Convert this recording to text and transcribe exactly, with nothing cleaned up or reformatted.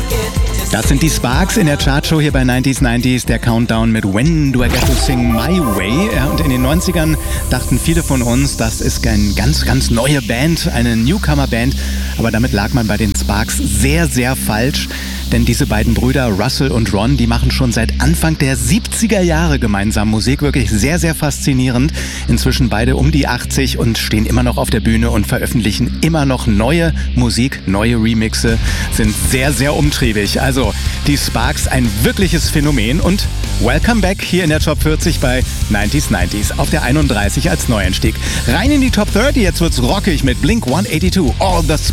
Das sind die Sparks in der Chartshow hier bei neunzig neunzig, der Countdown mit When Do I Get to Sing My Way. Ja, und in den neunzigern dachten viele von uns, das ist eine ganz, ganz neue Band, eine Newcomer-Band. Aber damit lag man bei den Sparks sehr, sehr falsch. Denn diese beiden Brüder, Russell und Ron, die machen schon seit Anfang der siebziger Jahre gemeinsam Musik. Wirklich sehr, sehr faszinierend. Inzwischen beide um die achtzig und stehen immer noch auf der Bühne und veröffentlichen immer noch neue Musik, neue Remixe, sind sehr, sehr umtriebig. Also die Sparks, ein wirkliches Phänomen und welcome back hier in der Top vierzig bei neunzig neunzig auf der einunddreißig als Neueinstieg. Rein in die Top dreißig, jetzt wird's rockig mit Blink hundertzweiundachtzig, All the